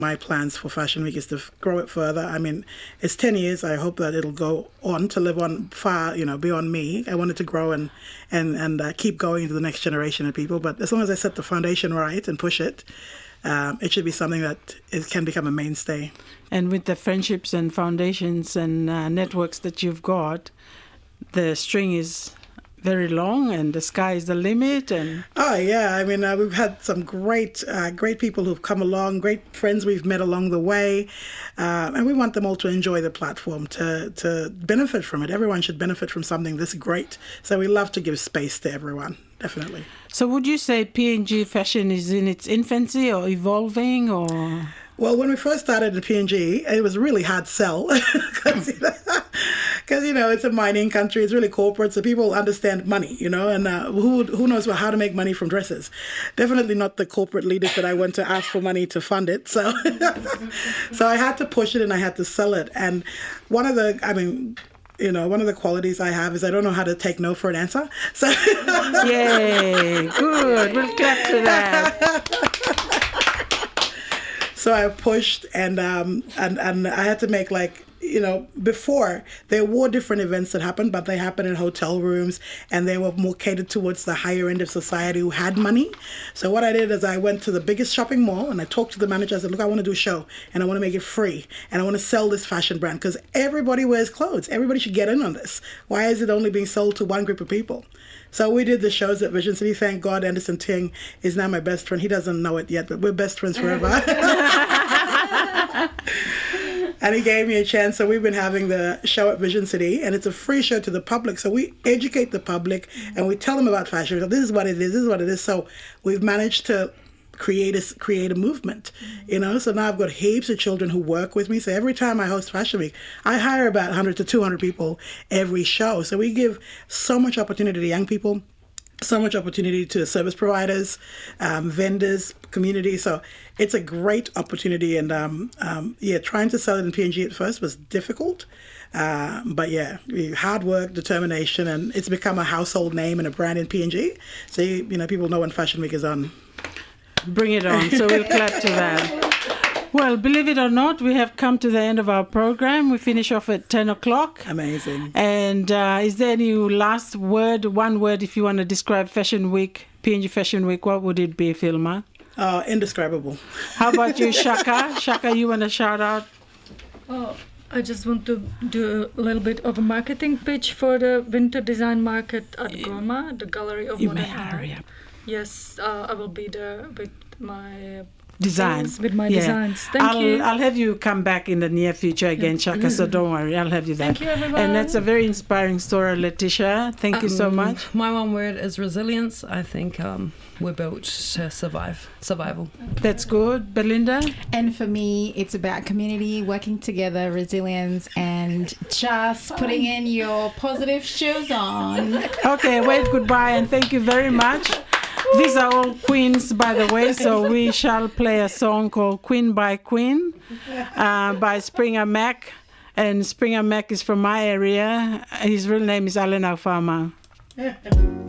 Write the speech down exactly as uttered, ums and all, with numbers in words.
My plans for Fashion Week is to grow it further. I mean, it's ten years. I hope that it'll go on to live on far, you know, beyond me. I want it to grow and and and uh, keep going to the next generation of people. But as long as I set the foundation right and push it, um, it should be something that it can become a mainstay. And with the friendships and foundations and uh, networks that you've got, the string is very long and the sky is the limit. And oh yeah, I mean uh, we've had some great uh, great people who've come along, great friends we've met along the way, uh, and we want them all to enjoy the platform, to to benefit from it. Everyone should benefit from something this great, so we love to give space to everyone, definitely. So would you say P and G Fashion is in its infancy or evolving, or? Well, when we first started at P and G, it was a really hard sell because, you know, you know, it's a mining country. It's really corporate, so people understand money, you know, and uh, who who knows how to make money from dresses? Definitely not the corporate leaders that I went to ask for money to fund it. So, so I had to push it and I had to sell it. And one of the, I mean, you know, one of the qualities I have is I don't know how to take no for an answer. So, yay, good. We'll clap to that. So I pushed, and um, and and I had to make, like, you know, before there were different events that happened, but they happened in hotel rooms, and they were more catered towards the higher end of society who had money. So what I did is I went to the biggest shopping mall and I talked to the manager. I said, look, I want to do a show and I want to make it free and I want to sell this fashion brand because everybody wears clothes. Everybody should get in on this. Why is it only being sold to one group of people? So we did the shows at Vision City. Thank God Anderson Ting is now my best friend. He doesn't know it yet, but we're best friends forever. And he gave me a chance. So we've been having the show at Vision City, and it's a free show to the public. So we educate the public and we tell them about fashion. So this is what it is. This is what it is. So we've managed to create a, create a movement, you know. So now I've got heaps of children who work with me. So every time I host Fashion Week, I hire about one hundred to two hundred people every show. So we give so much opportunity to young people, so much opportunity to service providers, um, vendors, community. So it's a great opportunity. And um, um, yeah, trying to sell it in P and G at first was difficult. Uh, but yeah, hard work, determination, and it's become a household name and a brand in P and G. So, you, you know, people know when Fashion Week is on. Bring it on. So we'll clap to that. Well, believe it or not, we have come to the end of our program. We finish off at ten o'clock. Amazing. And uh, is there any last word, one word, if you want to describe Fashion Week, P and G Fashion Week, what would it be, Filma? Uh, indescribable. How about you, Shaka? Shaka, you want to shout out? Oh, I just want to do a little bit of a marketing pitch for the Winter Design Market at GOMA, the Gallery of you Modern may hurry up. Yes, uh, I will be there with my designs. With my yeah. designs. Thank I'll, you. I'll have you come back in the near future again, Shaka, so don't worry. I'll have you there. Thank you, everyone. And that's a very inspiring story, Letitia. Thank um, you so much. My one word is resilience. I think um, we're built to survive. Survival. That's good. Belinda? And for me, it's about community, working together, resilience, and just putting in your positive shoes on. Okay, wave goodbye and thank you very much. These are all queens, by the way, so we shall play a song called Queen by Queen uh, by Springer Mac. And Springer Mac is from my area. His real name is Alan Alfama.